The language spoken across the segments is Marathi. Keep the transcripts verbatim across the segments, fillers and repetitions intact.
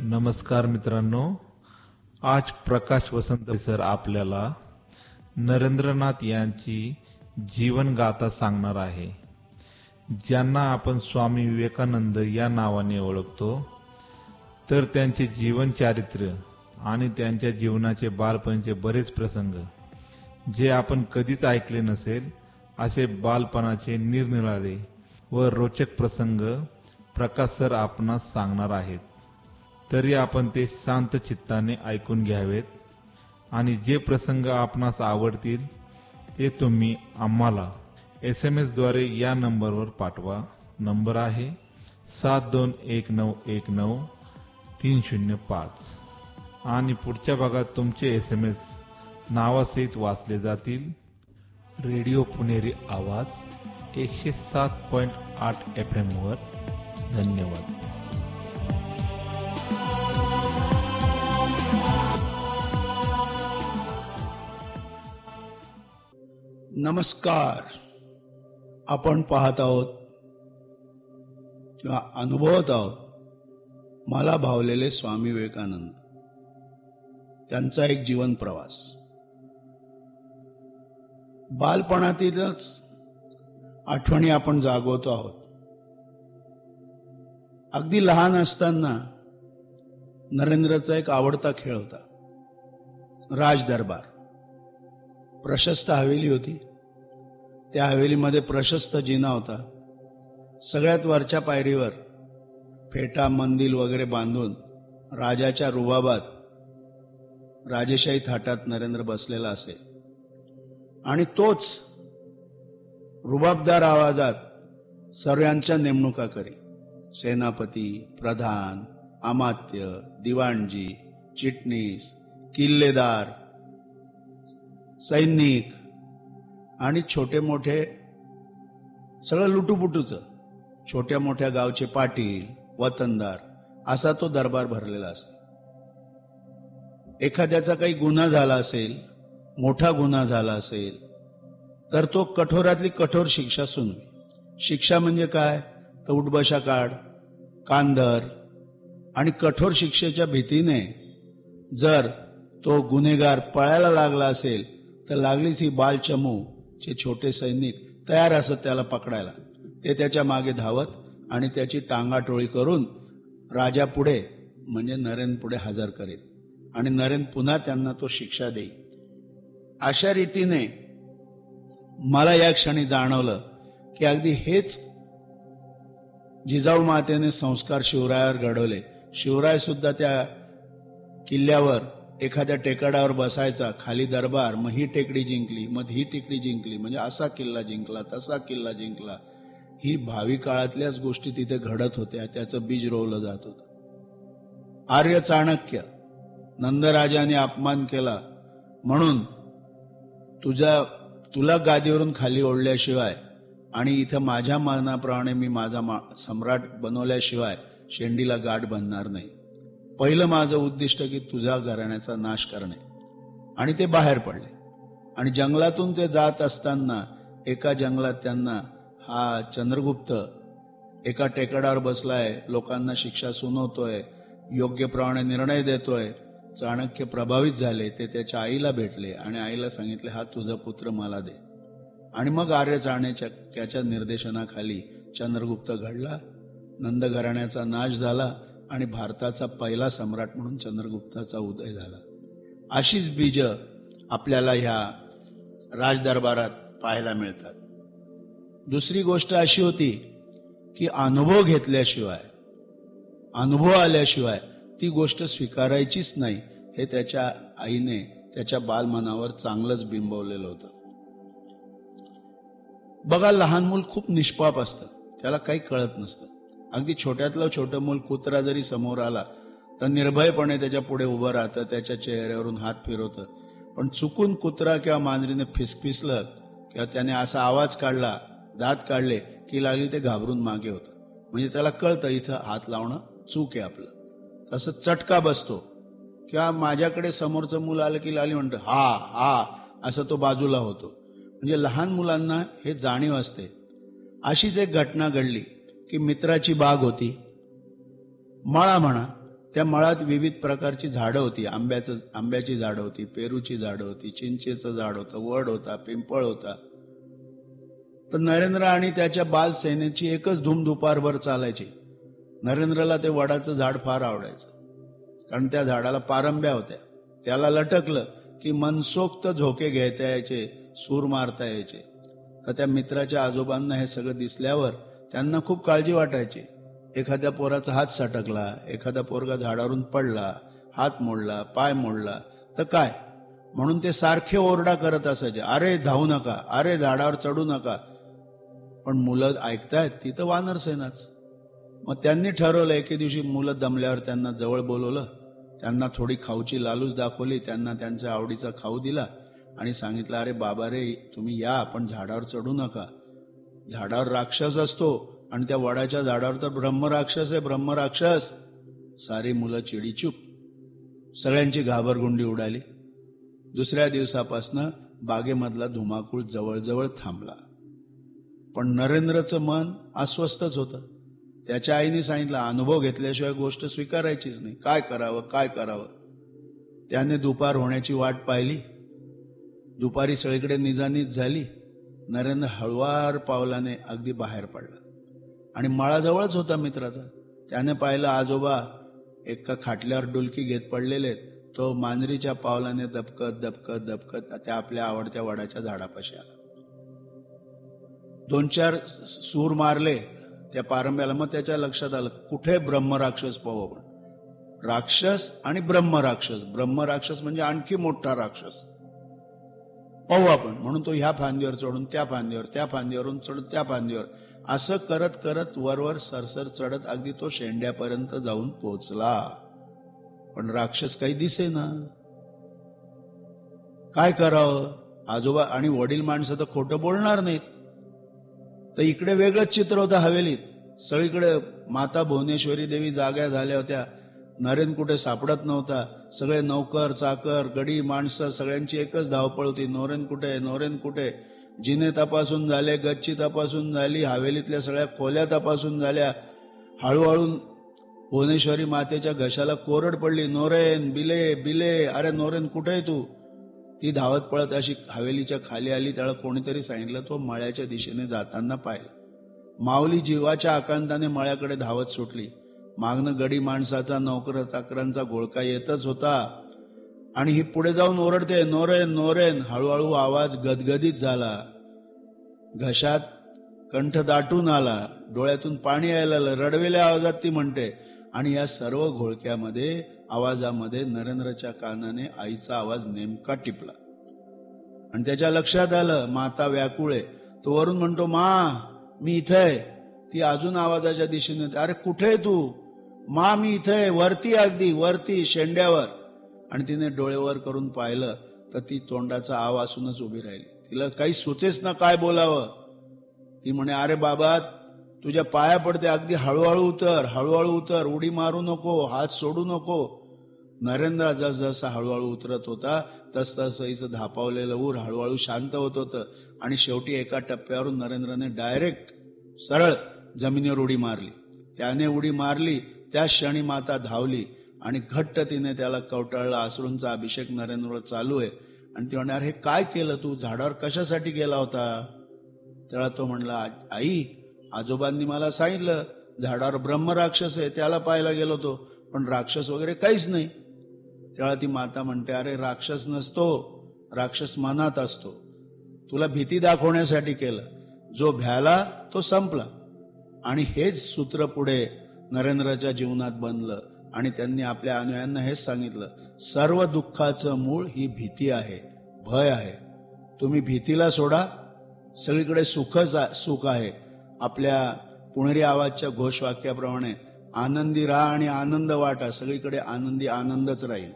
नमस्कार मित्रांनो, आज प्रकाश वसंत सर आपल्याला नरेंद्रनाथ यांची जीवनगाथा सांगणार आहे, ज्यांना आपण स्वामी विवेकानंद या नावाने ओळखतो. तर त्यांचे जीवन चारित्र्य आणि त्यांच्या जीवनाचे बालपणीचे बरेच प्रसंग जे आपण कधीच ऐकले नसेल असे बालपणाचे निरनिराळे व रोचक प्रसंग प्रकाश सर आपणास सांगणार आहेत. तरी आपण ते शांत चित्ताने ऐकून घ्यावेत आणि जे प्रसंग आपणास आवडतील ते तुम्ही आम्हाला एस एम एस द्वारे या नंबरवर पाठवा. नंबर आहे सात दोन एक नऊ एक नऊ तीन शून्य पाच आणि पुढच्या भागात तुमचे एस एम एस नावासहित वाचले जातील. रेडिओ पुणेरी आवाज एकशे सात पॉइंट आठ एफ एम वर. धन्यवाद. नमस्कार. आपण पाहत आहोत किंवा अनुभवत आहोत मला भावलेले स्वामी विवेकानंद, त्यांचा एक जीवन प्रवास. बालपणातीलच आठवणी आपण जागवतो आहोत. अगदी लहान असताना नरेंद्रचा एक आवडता खेळ होता राज दरबार. प्रशस्त हवेली होती. त्या हवेलीमध्ये प्रशस्त जिना होता. सगळ्यात वरच्या पायरीवर फेटा मंदिल वगैरे बांधून राजाच्या रुबाबात राजेशाही थाटात नरेंद्र बसलेला असे आणि तोच रुबाबदार आवाजात सर्वांच्या नेमणुका करी. सेनापती, प्रधान, अमात्य, दिवाणजी, चिटणीस, किल्लेदार, सैनिक आणि छोटे मोठे सगळं लुटूपुटूच, छोट्या मोठ्या गावचे पाटील, वतनदार, असा तो दरबार भरलेला असे. एखाद्याचा काही गुन्हा झाला असेल, मोठा गुन्हा झाला असेल तर तो कठोरातली कठोर शिक्षा सुनवी. शिक्षा म्हणजे काय तर उठबशा काढ, कांदर आणि कठोर शिक्षेच्या भीतीने जर तो गुन्हेगार पळायला लागला असेल तर लागलीच ही बालचमू चे छोटे सैनिक तयार असत त्याला पकडायला. ते त्याच्या मागे धावत आणि त्याची टांगाटोळी करून राजा पुढे म्हणजे नरेंद्र पुढे हजर करीत आणि नरेंद्र पुन्हा त्यांना तो शिक्षा देई. अशा रीतीने मला या क्षणी जाणवलं की अगदी हेच जिजाऊ मातेने संस्कार शिवरायावर घडवले. शिवराय सुद्धा त्या किल्ल्यावर एखाद्या टेकडावर बसायचा, खाली दरबार, मग ही टेकडी जिंकली, मग ही टेकडी जिंकली, म्हणजे असा किल्ला जिंकला, तसा किल्ला जिंकला. ही भावी काळातल्याच गोष्टी तिथे घडत होत्या. त्याचं बीज रोवलं जात होतं. आर्य चाणक्य, नंदराजाने अपमान केला म्हणून तुझ्या तुला गादीवरून खाली ओढल्याशिवाय आणि इथं माझ्या मनाप्रमाणे मी माझा सम्राट बनवल्याशिवाय शेंडीला गाठ बनणार नाही. पहिलं माझं उद्दिष्ट की तुझ्या घराण्याचा नाश करणे. आणि ते बाहेर पडले आणि जंगलातून ते जात असताना एका जंगलात त्यांना हा चंद्रगुप्त एका टेकडावर बसलाय, लोकांना शिक्षा सुनावतोय, योग्यप्रमाणे निर्णय देतोय. चाणक्य प्रभावित झाले. ते त्याच्या आईला भेटले आणि आईला सांगितले हा तुझा पुत्र मला दे. आणि मग आर्य चाणक्याच्या निर्देशनाखाली चंद्रगुप्त घडला. नंद घराण्याचा नाश झाला आणि भारताचा पहिला सम्राट म्हणून चंद्रगुप्ताचा उदय झाला. अशीच बीज आपल्याला ह्या राजदरबारात पाहायला मिळतात. दुसरी गोष्ट अशी होती की अनुभव घेतल्याशिवाय, अनुभव आल्याशिवाय ती गोष्ट स्वीकारायचीच नाही, हे त्याच्या आईने त्याच्या बालमनावर चांगलंच बिंबवलेलं होतं. बघा, लहान मूल खूप निष्पाप असतं, त्याला काही कळत नसतं. अगदी छोट्यातलं छोटं मूल कुत्रा जरी समोर आला तर निर्भयपणे त्याच्या पुढे उभं राहतं, त्याच्या चेहऱ्यावरून हात फिरवतं. पण चुकून कुत्रा किंवा मांजरीने फिसफिसलं किंवा त्याने असा आवाज काढला, दात काढले की लागली ते घाबरून मागे होतं. म्हणजे त्याला कळतं इथं हात लावणं चूक आहे आपलं. तसं चटका बसतो किंवा माझ्याकडे समोरचं मूल आलं की लागली म्हणतं हा हा असं तो बाजूला होतो. म्हणजे लहान मुलांना हे जाणीव असते. अशीच एक घटना घडली की मित्राची बाग होती, मळा म्हणा, त्या मळात विविध प्रकारची झाडं होती. आंब्याचं आंब्याची झाडं होती, पेरूची झाडं होती, चिंचेचं झाड होतं, वड होता, पिंपळ होता. तर नरेंद्र आणि त्याच्या बालसेनेची एकच धूम दुपारभर चालायची. नरेंद्रला ते वडाचं झाड फार आवडायचं, कारण त्या झाडाला पारंब्या होत्या. त्याला लटकलं की मनसोक्त झोके घेता यायचे, सूर मारता यायचे. तर त्या मित्राच्या आजोबांना हे सगळं दिसल्यावर त्यांना खूप काळजी वाटायची. एखाद्या पोराचा हात सटकला, एखादा पोरगा झाडावरून पडला, हात मोडला, पाय मोडला तर काय, म्हणून ते सारखे ओरडा करत असायचे, अरे जाऊ नका, अरे झाडावर चढू नका. पण मुलं ऐकतायत, ती तर वानर सेनाच. मग त्यांनी ठरवलं, एके दिवशी मुलं दमल्यावर त्यांना जवळ बोलवलं, त्यांना थोडी खाऊची लालूच दाखवली, त्यांना त्यांच्या आवडीचा खाऊ दिला आणि सांगितलं, अरे बाबा रे, तुम्ही या, पण झाडावर चढू नका. झाडावर राक्षस असतो आणि त्या वडाच्या झाडावर तर ब्रह्मराक्षस आहे, ब्रह्मराक्षस. सारी मुलं चिडीचूप, सगळ्यांची घाबरगुंडी उडाली. दुसऱ्या दिवसापासनं बागेमधला धुमाकूळ जवळजवळ थांबला. पण नरेंद्रचं मन अस्वस्थच होतं. त्याच्या आईने सांगितलं, अनुभव घेतल्याशिवाय गोष्ट स्वीकारायचीच नाही, काय करावं काय करावं. त्याने दुपार होण्याची वाट पाहिली. दुपारी सगळीकडे निजानीज झाली. नरेंद्र हळुवार पावलाने अगदी बाहेर पडला आणि मळाजवळच होता मित्राचा. त्याने पाहिलं, आजोबा एका खाटल्यावर डुलकी घेत पडलेले. तो मांजरीच्या पावलाने दबकत दबकत दबकत त्या आपल्या आवडत्या वडाच्या झाडापाशी आला. दोन चार सूर मारले त्या पारंब्याला. मग त्याच्या लक्षात आलं, कुठे ब्रह्मराक्षस पाहू आपण. राक्षस आणि ब्रह्मराक्षस. ब्रह्मराक्षस म्हणजे आणखी मोठा राक्षस पाहू आपण. म्हणून तो ह्या फांदीवर चढून त्या फांदीवर, त्या फांदीवरून चढून त्या फांदीवर, असं करत करत वरवर सरसर चढत अगदी तो शेंड्यापर्यंत जाऊन पोहोचला. पण राक्षस काही दिसेना. काय करावं. आजोबा आणि वडील माणसं तर खोटं बोलणार नाहीत. तर इकडे वेगळंच चित्र होतं हवेलीत. सगळीकडे माता भुवनेश्वरी देवी जाग्या झाल्या होत्या. नरेंद्र कुठे सापडत नव्हता. सगळे नौकर चाकर गडी माणसं सगळ्यांची एकच धावपळ होती. नोरेन कुठे, नोरेन कुठे. जिने तपासून झाले, गच्ची तपासून झाली, हवेलीतल्या सगळ्या खोल्या तपासून झाल्या. हळूहळू भुवनेश्वरी मातेच्या घशाला कोरड पडली, नोरेन बिले बिले, अरे नोरेन कुठे आहे तू. ती धावत पळत अशी हवेलीच्या खाली आली. त्याला कोणीतरी सांगितलं. तो मळ्याच्या दिशेने जाताना पाहिलं. माऊली जीवाच्या आकांताने मळ्याकडे धावत सुटली. मागणं गडी माणसाचा नोकर चाकरांचा घोळका येतच होता आणि ही पुढे जाऊन ओरडते, नोरेन नोरेन. हळूहळू आवाज गदगदित झाला. घशात कंठ दाटून आला, डोळ्यातून पाणी यायला लागलं. रडवेल्या आवाजात ती म्हणते. आणि या सर्व घोळक्यामध्ये आवाजामध्ये नरेंद्रच्या कानाने आईचा आवाज नेमका टिपला आणि त्याच्या लक्षात आलं, माता व्याकुळे. तो वरून म्हणतो, मा मी इथे आहे. ती अजून आवाजाच्या दिशेने, अरे कुठे तू. मा मी इथे, वरती, अगदी वरती शेंड्यावर. आणि तिने डोळेवर करून पाहिलं तर ती तोंडाचा आव असूनच उभी राहिली. तिला काही सुचेच ना काय बोलावं. ती म्हणे, अरे बाबा तुझ्या पाया पडते, अगदी हळूहळू उतर, हळूहळू उतर, उडी मारू नको, हात सोडू नको. नरेंद्र जस जसा हळूहळू उतरत होता तस तसं हिचं धापावलेलं ऊर हळूहळू शांत होत होतं आणि शेवटी एका टप्प्यावरून नरेंद्रने डायरेक्ट सरळ जमिनीवर उडी मारली. त्याने उडी मारली त्या क्षणी माता धावली आणि घट्ट तिने त्याला कवटाळला. अश्रूंचा अभिषेक नरेंद्रवर चालू आहे आणि ती म्हणणार, हे काय केलं तू, झाडावर कशासाठी गेला होता. त्याला तो म्हणला, आई आजोबांनी मला सांगितलं झाडावर ब्रह्मराक्षस आहे, त्याला पाहायला गेलो होतो, पण राक्षस वगैरे काहीच नाही. त्याला ती माता म्हणते, अरे राक्षस नसतो, राक्षस मनात असतो. तुला भीती दाखवण्यासाठी केलं. जो भ्याला तो संपला. आणि हेच सूत्र पुढे नरेंद्रच्या जीवनात बनलं आणि त्यांनी आपल्या अनुयायांना हेच सांगितलं, सर्व दुःखाचं मूळ ही भीती आहे, भय आहे. तुम्ही भीतीला सोडा, सगळीकडे सुखच सुख आहे. आपल्या पुणेरी आवाजच्या घोषवाक्याप्रमाणे आनंदी राहा आणि आनंद वाटा, सगळीकडे आनंदी आनंदच राहील.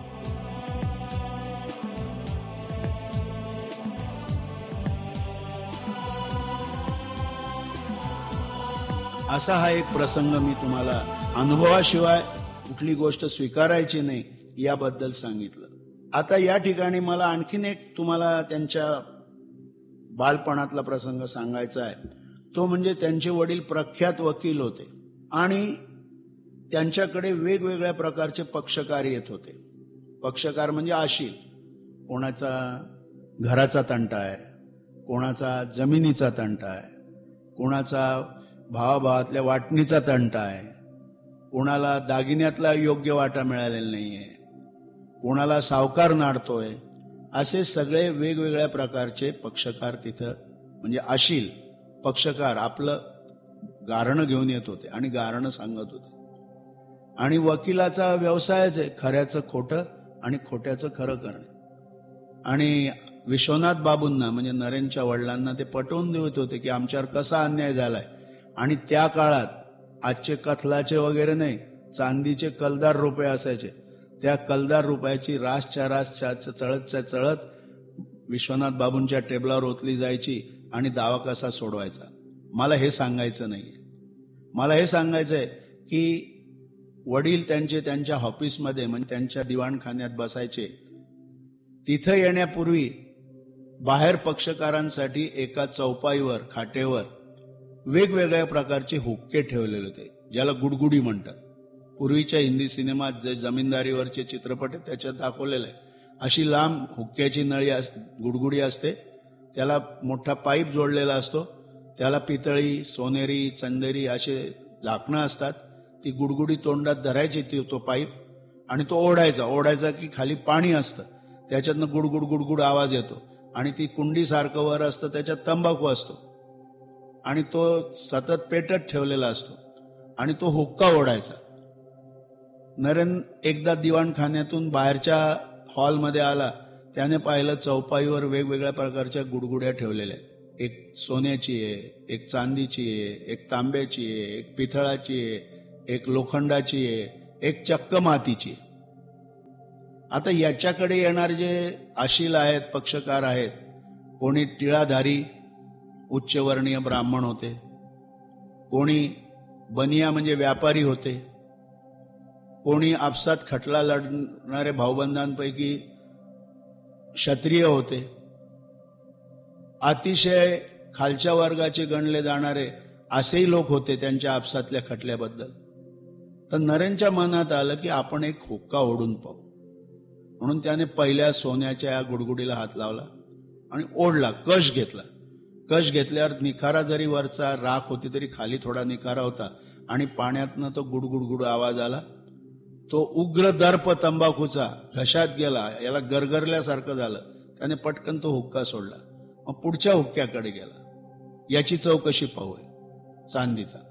असा हा एक प्रसंग मी तुम्हाला अनुभवाशिवाय कुठली गोष्ट स्वीकारायची नाही याबद्दल सांगितलं. आता या ठिकाणी मला आणखीन एक तुम्हाला त्यांच्या बालपणातला प्रसंग सांगायचा आहे. तो म्हणजे त्यांचे वडील प्रख्यात वकील होते आणि त्यांच्याकडे वेगवेगळ्या प्रकारचे पक्षकार येत होते. पक्षकार म्हणजे आशील. कोणाचा घराचा तंटा आहे, कोणाचा जमिनीचा तंटा आहे, कोणाचा भावाभावातल्या वाटणीचा तंटा आहे, कोणाला दागिन्यातला योग्य वाटा मिळालेला नाहीये, कोणाला सावकार नाडतोय. असे सगळे वेगवेगळ्या प्रकारचे पक्षकार तिथं म्हणजे आशील पक्षकार आपलं गारणं घेऊन येत होते आणि गारणं सांगत होते. आणि वकिलाचा व्यवसायच आहे खऱ्याचं खोटं आणि खोट्याचं खरं करणे. आणि विश्वनाथ बाबूंना म्हणजे नरेनच्या वडिलांना ते पटवून देत होते की आमच्यावर कसा अन्याय झालाय. आणि त्या काळात आजचे कथलाचे वगैरे नाही, चांदीचे कलदार रुपये असायचे. त्या कलदार रुपयाची रासच्या रास चळतच्या चळत विश्वनाथ बाबूंच्या टेबलावर ओतली जायची आणि दावा कसा सोडवायचा. मला हे सांगायचं नाहीये. मला हे सांगायचंय की वडील त्यांचे त्यांच्या ऑफिसमध्ये म्हणजे त्यांच्या दिवाणखान्यात बसायचे. तिथं येण्यापूर्वी बाहेर पक्षकारांसाठी एका चौपाईवर खाटेवर वेगवेगळ्या प्रकारचे हुक्के ठेवलेले होते, ज्याला गुडगुडी म्हणतात. पूर्वीच्या हिंदी सिनेमात जे जमीनदारीवरचे चित्रपट आहेत त्याच्यात दाखवलेलं आहे. अशी लांब हुक्क्याची नळी अस गुडगुडी असते, त्याला मोठा पाईप जोडलेला असतो, त्याला पितळी, सोनेरी, चंदेरी असे झाकणं असतात. ती गुडगुडी तोंडात धरायची ती तो पाईप आणि तो ओढायचा. ओढायचा की खाली पाणी असतं, त्याच्यातनं गुडगुड गुडगुड आवाज येतो. आणि ती कुंडी सारखं वर असतं, त्याच्यात तंबाखू असतो आणि तो सतत पेटत ठेवलेला असतो आणि तो हुक्का ओढायचा. नरेन एकदा दिवाणखान्यातून बाहेरच्या हॉलमध्ये आला. त्याने पाहिलं चौपाईवर वेगवेगळ्या प्रकारच्या गुडगुड्या ठेवलेल्या आहेत. एक सोन्याची आहे, एक चांदीची आहे, एक तांब्याची आहे, एक पितळाची आहे, एक लोखंडाची आहे, एक चक्क मातीची आहे. आता याच्याकडे येणारे जे आशील आहेत, पक्षकार आहेत, कोणी टिळाधारी उच्चवर्णीय ब्राह्मण होते, कोणी बनिया म्हणजे व्यापारी होते, कोणी आपसात खटला लढणारे भाऊबंधांपैकी क्षत्रिय होते, अतिशय खालच्या वर्गाचे गणले जाणारे असेही लोक होते त्यांच्या आपसातल्या खटल्याबद्दल. तर नरेनच्या मनात आलं की आपण एक हुक्का ओढून पाहू. म्हणून त्याने पहिल्या सोन्याच्या गुडगुडीला हात लावला आणि ओढला, कश घेतला. कश घेतल्यावर निखारा जरी वरचा राख होती तरी खाली थोडा निखारा होता आणि पाण्यातनं तो गुडगुडगुड आवाज आला. तो उग्र दर्प तंबाखूचा घशात गेला, याला गरगरल्यासारखं झालं. त्याने पटकन तो हुक्का सोडला. मग पुढच्या हुक्क्याकडे गेला. याची चौकशी पाहूया चांदीचा.